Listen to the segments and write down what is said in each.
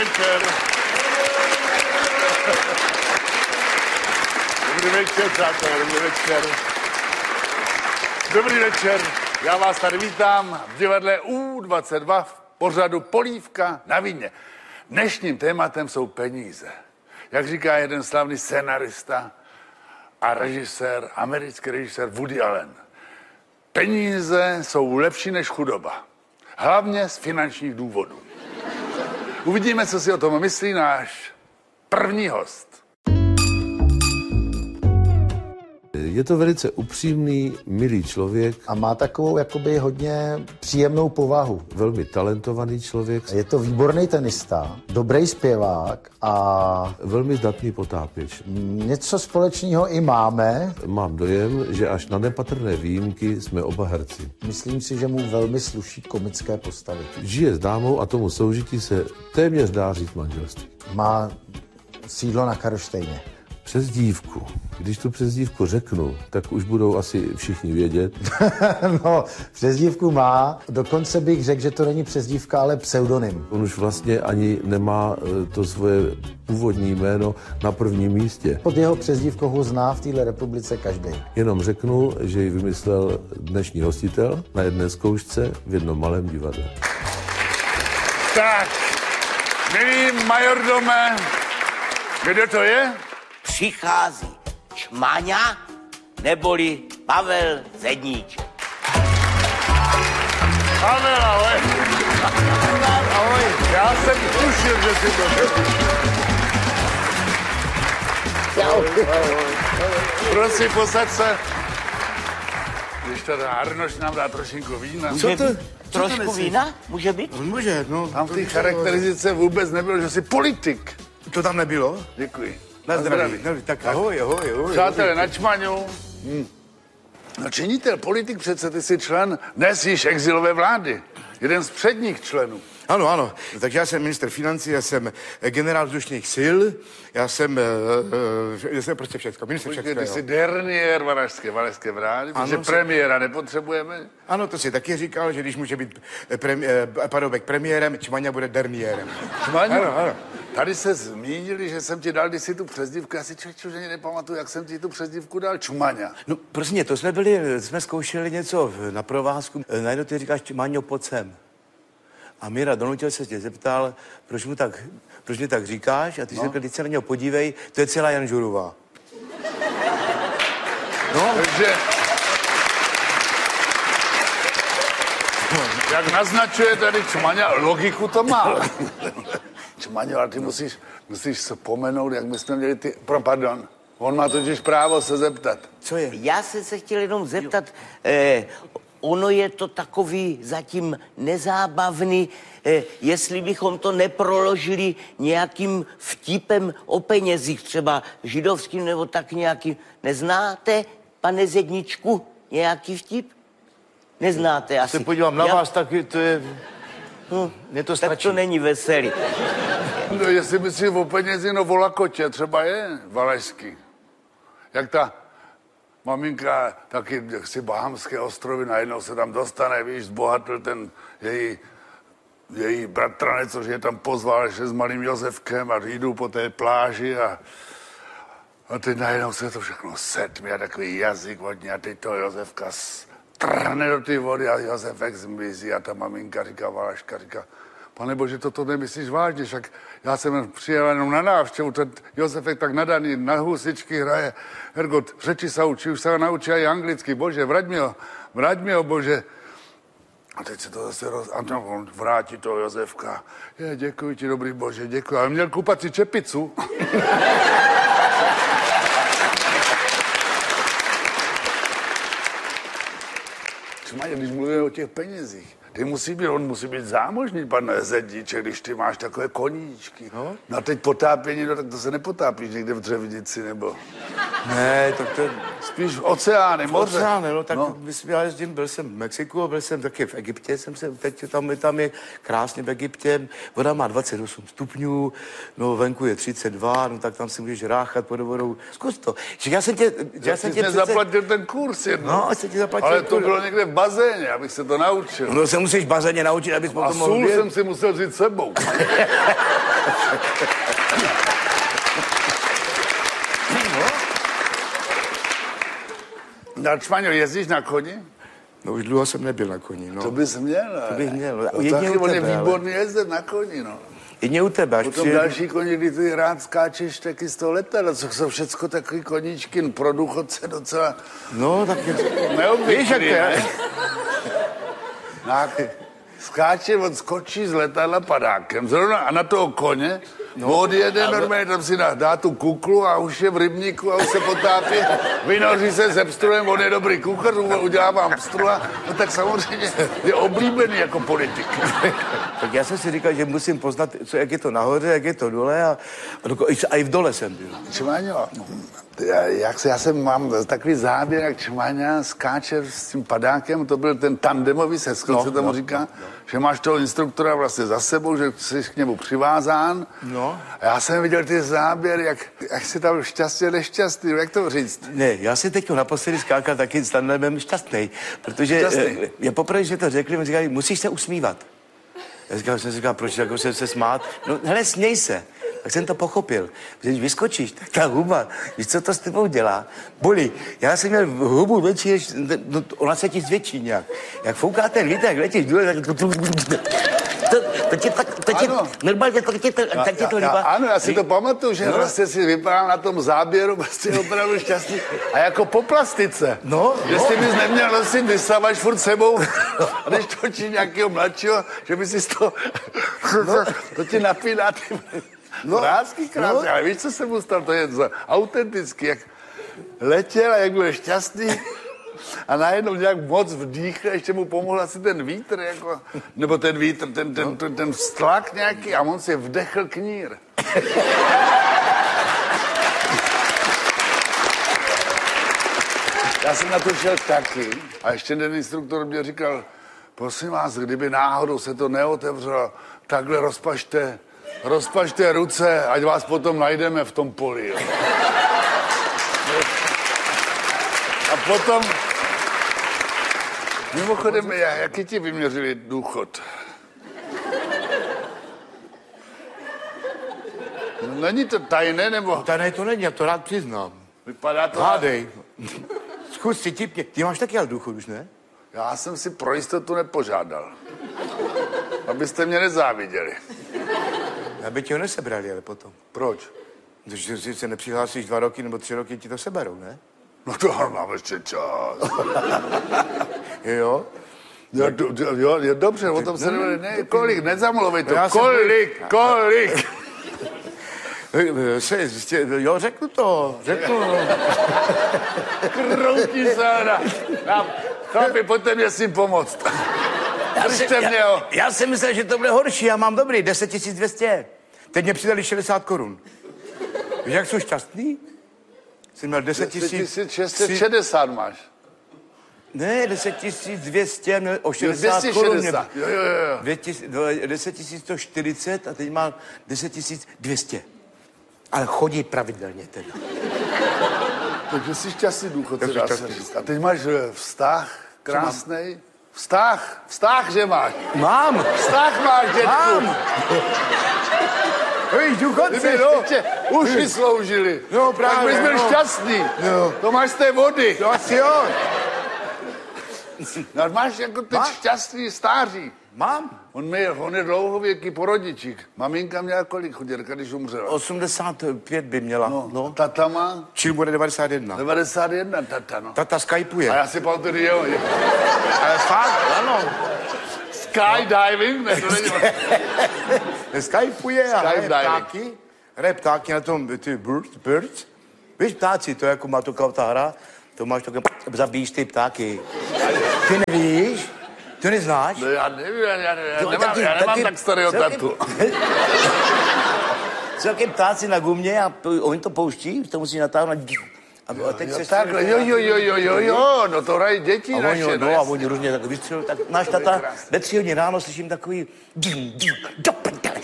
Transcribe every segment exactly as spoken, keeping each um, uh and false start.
večer. Dobrý večer, přátelé, dobrý večer. Dobrý večer, já vás tady vítám v divadle U dvacet dva v pořadu Polívka na víně. Dnešním tématem jsou peníze. Jak říká jeden slavný scenarista a režisér, americký režisér Woody Allen. Peníze jsou lepší než chudoba. Hlavně z finančních důvodů. Uvidíme, co si o tom myslí náš první host. Je to velice upřímný, milý člověk. A má takovou jakoby hodně příjemnou povahu. Velmi talentovaný člověk. Je to výborný tenista, dobrý zpěvák a... velmi zdatný potápěč. Něco společného i máme. Mám dojem, že až na nepatrné výjimky jsme oba herci. Myslím si, že mu velmi sluší komické postavy. Žije s dámou a tomu soužití se téměř dá říct manželství. Má sídlo na Karlštejně. Přezdívku. Když tu přezdívku řeknu, tak už budou asi všichni vědět. No, přezdívku má. Dokonce bych řekl, že to není přezdívka, ale pseudonym. On už vlastně ani nemá to svoje původní jméno na prvním místě. Pod jeho přezdívkou ho zná v téhle republice každý. Jenom řeknu, že ji vymyslel dnešní hostitel na jedné zkoušce v jednom malém divadle. Tak, milý majordome, kdo to je? Přichází Čmaňa neboli Pavel Zedníček. Pavel, ahoj. Ahoj. Já jsem tušil, že si to řekl. Prosím, posaď se. Když teda Arnoš nám dá trošinku vína. Co to? Trošku vína? Může být? Může, no. Tam v té charakteristice vůbec nebylo, že jsi politik. To tam nebylo? Děkuji. Na zdraví. No, tak ahoj, ahoj, ahoj. Přátelé, na Čmaňu. Hm. No činitel, politik přece, ty jsi člen dnes již exilové vlády. Jeden z předních členů. Ano, ano. Takže já jsem ministr financí, já jsem generál vzdušných sil, já jsem, uh, já jsem prostě všechno, ministr Počkej, ty všechno. jsi derniér valašské, valašské vlády, protože Ano, premiéra nepotřebujeme. Ano, to si taky říkal, že když může být premi, eh, Paroubek premiérem, Čmaňa bude derniérem. Čmaňu, Ano, ano. tady se zmínili, že jsem ti dal kdysi tu přezdívku, já si člověk že nepamatuju, jak jsem ti tu přezdívku dal, Čmaňa. No prostě mě, to jsme byli, jsme zkoušeli něco na provázku, najednou ty říkáš, Čmaňo, pojď sem. A Míra donutil se tě zeptal, proč mu tak, proč mě tak říkáš? A ty no. jsi řekl, když se na něho podívej, to je celá Jan Žurová. No, takže... Jak naznačuje tady Čmaňa, logiku to má. Čmaňo, ale ty musíš, musíš se pomenout, jak bychom měli ty... Pardon, on má totiž právo se zeptat. Co je? Já jsem se chtěl jenom zeptat, eh, ono je to takový zatím nezábavný, eh, jestli bychom to neproložili nějakým vtipem o penězích, třeba židovským nebo tak nějakým. Neznáte, pane Zedničku, nějaký vtip? Neznáte asi. Se podívám na Já... vás, tak to je... Hm, Mně to tak stačí. to není veselý. No, jestli myslíš o penězi, no o lakotě třeba je valašský. Jak ta maminka, taky si Bahamské ostrovy, najednou se tam dostane, víš, zbohatl ten její, její bratranec, což je tam pozval ještě s malým Josefkem a jdou po té pláži a, a teď najednou se to všechno setmě a takový jazyk vodní a teď to Josefka trhne do té vody a Josefek zmizí a ta maminka říká, Valaška říká, pane bože, toto nemyslíš vážně, však já jsem přijel jenom na návštěvu, ten Josefek tak nadaný, na husičky hraje, Hergot, řeči se učí, už se naučí i anglicky, bože, vrať mi ho, vrať mi ho, bože. A teď se to zase roz... A no, on vrátí toho Josefka. Je, děkuji ti, dobrý bože, děkuji. Ale měl kupat si čepicu. Čmaně, když mluvíme o těch penězích, ty musí být, on musí být zámožný, pan Zedníček, když ty máš takové koníčky. No, no a teď potápění, no tak to se nepotápíš někde v Dřevnici, nebo... Ne, tak to... Spíš v oceány, moře. Oceány, no tak no. já jezdím, byl jsem v Mexiku, byl jsem taky v Egyptě, jsem se, teď tam, tam je krásně v Egyptě, voda má dvacet osm stupňů, no venku je třicet dva, no tak tam si můžeš ráchat pod vodou. Zkus to. Že já jsem tě... Já jsem tě přece... zaplatil ten kurz jedno. No, jsem ti zaplatil ale to kurz. bylo někde v bazéně, abych se to naučil. No se musíš v bazéně naučit, abys potom mohl mohl jsem si musel vzít sebou. Na Čmaňo, jezdíš na koni? No už dlouho jsem nebyl na koni, no. To bys měl. To bych měl. No, Jedině taky u on je tebe, ale- výborný jezdec na koni, no. Jedině u tebe, až Potom přijde... další koni, kdy ty rád skáčeš taky z toho letadla, co jsou všecko takový koníčky pro důchodce docela No, tak je... neobvyklý, Víš, jak to je? ne? Tak skáče, on skočí z letadla padákem, zrovna a na toho koně, no, odjede normálně, tam si dá, dá tu kuklu a už je v rybníku a už se potápí, vynoří se se pstruhem, on je dobrý kuchař, udělá vám pstru a no tak samozřejmě je oblíbený jako politik. Tak já jsem si říkal, že musím poznat, co, jak je to nahoře, jak je to dole a, a, doko, a i v dole jsem byl. Čmáňo, jak se, já jsem mám takový záběr, jak Čmáňa skáče s tím padákem, to byl ten tandemový seskok, No, se tomu no, říká, no, že máš toho instruktora vlastně za sebou, že jsi k němu přivázán. No. A já jsem viděl ty záběry, jak, jak jsi tam šťastně nešťastný, jak to říct? Ne, já jsem teď naposledy skákal taky s tandemem šťastný, protože Šťastný. eh, já poprvé, že to řekli, mi říkali, musíš se usmívat. Já říkal, jsem si říkal, proč jako jsem se smát? No hele, směj se. Tak jsem to pochopil. Když vyskočíš, tak ta huba, víš, co to s tebou dělá? Bolí. Já jsem měl hubu větší, než, no, ona se ti zvětší nějak. Jak fouká ten vítr, jak letíš důle, tak to, to, to ti tak, to ti, Ano. normálně to ti, to, tak ti to já, líbá. ano, já si to pamatuju, že No. prostě si vypadal na tom záběru prostě opravdu šťastný. A jako po plastice. No, Jestli no. bys neměl nosit vysavač furt sebou, a když točí nějakého mladšího, že by si to, no. to ti napíná ty no. vrásky krásně. No. Ale víš, co se mu stalo? To je za autentický, jak letěl a jak byl šťastný. A najednou nějak moc vdýchl, ještě mu pomohl asi ten vítr, jako, nebo ten vítr, ten, ten, ten, ten vztlak nějaký a on si vdechl knír. Já jsem na to šel taky a ještě ten instruktor mě říkal, prosím vás, kdyby náhodou se to neotevřelo, takhle rozpažte, rozpažte ruce, ať vás potom najdeme v tom poli. Jo. A potom, mimochodem, jaký ti vyměřili důchod? No, není to tajné, nebo? Tady to není, já to rád přiznám. Vypadá to... Hádej. Zkus si tipně. Ty máš taky ale důchod už, ne? Já jsem si pro jistotu nepožádal. Abyste mě nezáviděli. Aby ti ho nesebrali, ale potom. Proč? Když si se nepřihlásíš dva roky nebo tři roky, ti to seberou, ne? No to mám ještě čas. Jo? Jo, do, do, jo, jo, dobře, o tom se nebude, ne, kolik, nezamluvej to, Já jsem kolik, kolik. Se, jistě, jo, řeknu to, řeknu. Kroutí se na, na, chlapi, pojďte mě s tím pomoct. Držte mě ho. Já jsem myslel, že to bude horší, já mám dobrý, deset tisíc dvě stě. Teď mě přidali šedesát korun. Víš, jak jsou šťastný? Jsem měl deset tisíc... šest set šedesát máš. Ne, deset tisíc dvě stě, měl o Jo, šedesát dvě stě korun. šedesát. Jo, jo, jo. deset tisíc sto čtyřicet a teď má deset tisíc dvě stě. Ale chodí pravidelně teda. Takže jsi šťastný důchodce, Já jsem dá se šťastný. říct. A teď máš eh, vztah krásnej. Vztah, vztah, že máš. Mám, Vztah máš, dětku. mám. Hej, důchodci, Kdyby no. ještě uši sloužili, No, právě, tak bys byl no. šťastný. No. To máš z té vody. To asi jo. No, máš jako teď Má- šťastný stáří. Mám. On, je, on je dlouhověký porodičík. Maminka měla kolik chuděrka, když umřela? osmdesát pět by měla. No, No. tata má Čím bude devadesát jedna? devadesát jedna, tata, no. Tata skypuje. A já si pamatuju, jo, je Ale fakt, Ano. skydiving, ne, to není... skypuje a hraje Skydiving. ptáky. Hraje ptáky na tom, ty birds, birds. Víš, ptáci, to je jako má to ta hra, to máš takové, zabíjíš ty ptáky. Ty nevíš? Ty neznáš? No, já nevím, já, já, já, Jo, nemám, taky- já nemám taky- tak starého celkem- tatu. Jsou taky ptáci na gumě a p- oni to pouští, to musí natáhnout. A, a teď Jo, se takhle, jo, jo, jo, jo, jo, jo, no to hrají děti a naše, oni, no, no, a jasně. oni různě tak vystřelují, tak náš tata ve tři hodiny ráno slyším takový dím, dím, do prdele.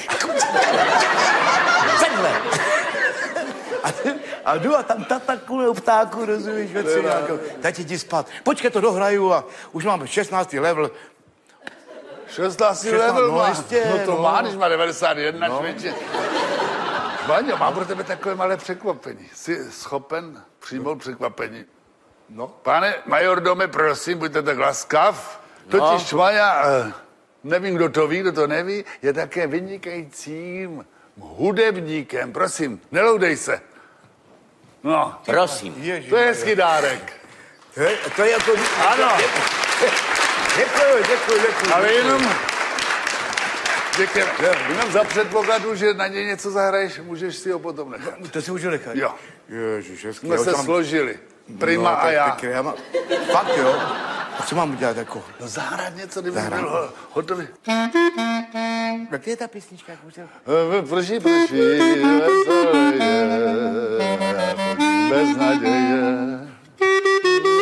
Takhle. A, a jdu a tam tata kvůli ptáku, rozumíš, ve tři nějakou, tati jdi spát. Počkej, to dohraju a už mám šestnáctý level. šestnáctý šestnáct, level no má. jistě, No to no. má, když má devadesát jedna, no. Člověče. Vaňo, mám pro tebe takové malé překvapení. Jsi schopen přijmout překvapení? No. Pane majordome, prosím, buďte tak laskav. Totiž Vaňa, eh, nevím, kdo to ví, kdo to neví, je také vynikajícím hudebníkem. Prosím, neloudej se. No, Prosím. Ježiš, to je hezký dárek. to je, to je jako... Ano, Děkuji, děkuji, děkuji. ale jenom... Děkujeme. Jenom za předpokladu, že na něj něco zahraješ, můžeš si ho potom nechat. To si můžu nechat. Jo, Ježiš, hezký. jsme Já se tam- složili. Prima no, a tak já. pěkně, já mám... Fakt, jo? A co mám udělat jako? No zahrát něco, kdyby Zahrát. byl ho- hotový. Jak je ta písnička? Jak můžu... Prší, prší, veselé je, bez naděje.